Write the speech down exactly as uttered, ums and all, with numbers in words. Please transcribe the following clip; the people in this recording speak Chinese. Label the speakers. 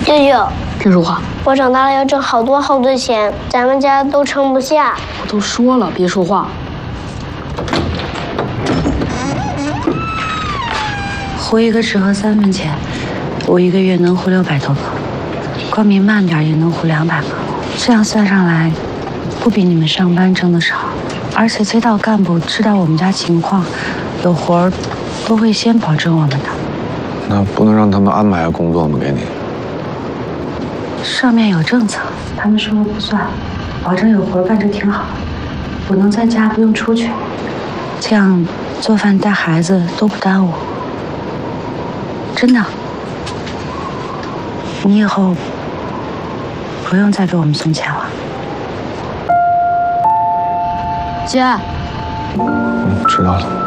Speaker 1: 舅舅，
Speaker 2: 听说话。
Speaker 1: 我长大了要挣好多好多钱，咱们家都撑不下。
Speaker 2: 我都说了，别说话。
Speaker 3: 活一个只合三分钱，我一个月能活六百多个，光明慢点也能活两百个。这样算上来，不比你们上班挣的少。而且街道干部知道我们家情况，有活儿都会先保证我们的。
Speaker 4: 那不能让他们安排个工作吗？给你？
Speaker 3: 上面有政策，他们说了不算，保证有活干就挺好。我能在家不用出去，这样做饭带孩子都不耽误。真的，你以后不用再给我们送钱了。
Speaker 2: 姐，
Speaker 4: 嗯，知道了。